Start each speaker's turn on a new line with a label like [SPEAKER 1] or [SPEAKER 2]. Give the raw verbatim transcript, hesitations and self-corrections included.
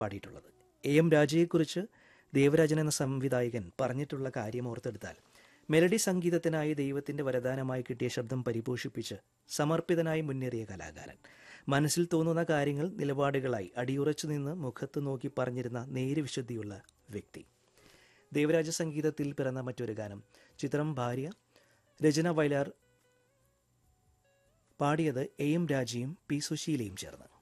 [SPEAKER 1] പാടിയിട്ടുള്ളത്. A M രാജയെക്കുറിച്ച് Devarajan എന്ന സംവിധായകൻ പറഞ്ഞിട്ടുള്ള കാര്യം ഓർത്തെടുത്താൽ, മെലഡി സംഗീതത്തിനായി ദൈവത്തിൻ്റെ വരദാനമായി കിട്ടിയ ശബ്ദം പരിപോഷിപ്പിച്ച് സമർപ്പിതനായി മുന്നേറിയ കലാകാരൻ, മനസ്സിൽ തോന്നുന്ന കാര്യങ്ങൾ നിലപാടുകളായി അടിയുറച്ചു നിന്ന് മുഖത്ത് നോക്കി പറഞ്ഞിരുന്ന നേരുവിശുദ്ധിയുള്ള വ്യക്തി. ദേവരാജ സംഗീതത്തിൽ പിറന്ന മറ്റൊരു ഗാനം ചിത്രം ഭാര്യ, രചന വയലാർ, പാടിയത് എ എം രാജയും പി സുശീലയും ചേർന്ന്.